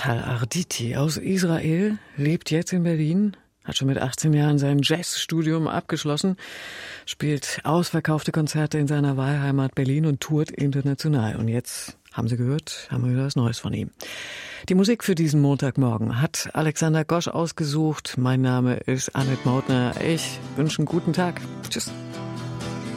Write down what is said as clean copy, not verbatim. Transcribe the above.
Tal Arditi aus Israel lebt jetzt in Berlin, hat schon mit 18 Jahren sein Jazzstudium abgeschlossen, spielt ausverkaufte Konzerte in seiner Wahlheimat Berlin und tourt international. Und jetzt, haben Sie gehört, haben wir wieder was Neues von ihm. Die Musik für diesen Montagmorgen hat Alexander Gosch ausgesucht. Mein Name ist Annette Mautner. Ich wünsche einen guten Tag. Tschüss.